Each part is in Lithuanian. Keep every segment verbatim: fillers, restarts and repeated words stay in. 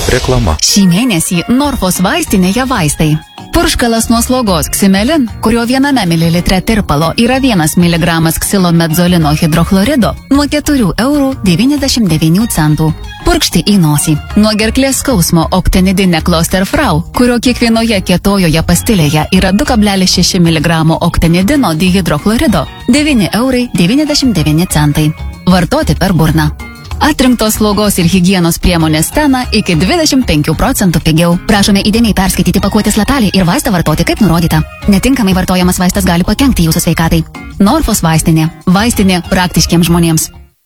Reklama. Šį mėnesį Norfos vaistinėje vaistai. Purškalas nuo slogos Ksimelin, kurio viename mililitre tirpalo yra vienas miligramas ksilomedzolino hidrochlorido, nuo keturių eurų devyniasdešimt devynių centų. Purkšti į nosį. Nuo gerklės skausmo Octanidine Klosterfrau, kurio kiekvienoje kietojoje pastilėje yra du kablelis šeši miligramo Octanidino dihidrochlorido, devyni eurai devyniasdešimt devyni centai. Vartoti per burną. Atrinktos slaugos ir higienos priemonės Stena iki dvidešimt penkių procentų pigiau. Prašome įdėmiai perskaityti pakuotės lapelį ir vaistą vartoti kaip nurodyta. Netinkamai vartojamas vaistas gali pakenkti jūsų sveikatai. Norfos vaistinė. Vaistinė praktiškiems žmonėms.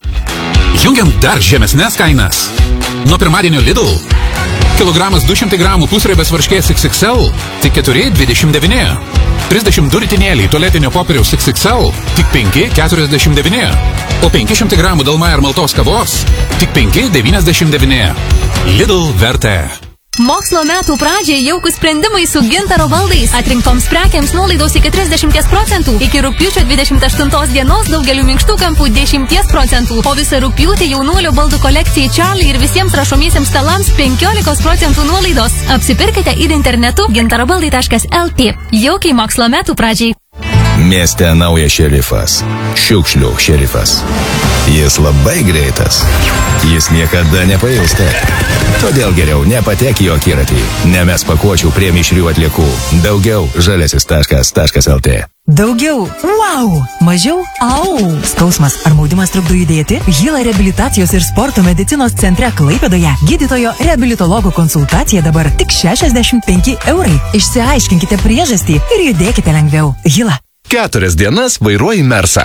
Jungiam dar žemesnės kainas. Nuo pirmadienio Lidl. Kilogramas du šimtai gramų pusriebės varškės iks iks el tik keturi dvidešimt devyni. trisdešimt du ritinėliai tualetinio popieriaus iks iks el tik penki keturiasdešimt devyni. O penki šimtai gramų Dalmaja ir maltos kavos tik penki devyniasdešimt devyni. Lidl vertė. Mokslo metų pradžiai jaukūs sprendimai su Gintaro baldais. Atrinktoms prekiams nuolaidos iki trisdešimt procentų. Iki rugpjūčio dvidešimt aštuntos dienos daugeliu minkštų kampų dešimt procentų. O visą rugpjūtį jaunuolio baldų kolekcijai Charlie ir visiems rašomiesiems stalams penkiolika procentų nuolaidos. Apsipirkite ir internetu gintarobaldai taškas el tė. Jaukiai mokslo metų pradžiai. Mieste naujas šerifas. Šiukšlių šerifas. Jis labai greitas. Jis niekada nepailsta. Todėl geriau nepatek į jo akiratį. Nemes pakuočių prie mišrių atliekų. Daugiau žaliasis taškas el tė. Daugiau. Wow! Mažiau. Au! Skausmas ar maudimas trukdo judėti? Hila reabilitacijos ir sporto medicinos centre Klaipėdoje gydytojo reabilitologo konsultacija dabar tik šešiasdešimt penki eurai. Išsiaiškinkite priežastį ir judėkite lengviau. Hila. Keturias dienas vairuoji Mersą.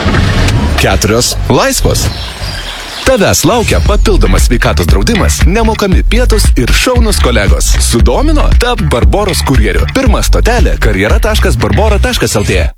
Keturios laisvos. Tavęs laukia papildomas sveikatos draudimas, nemokami pietus ir šaunus kolegos. Sudomino? Tap Barboros kurjeriu. Pirma stotelė karjera taškas barbora taškas el tė.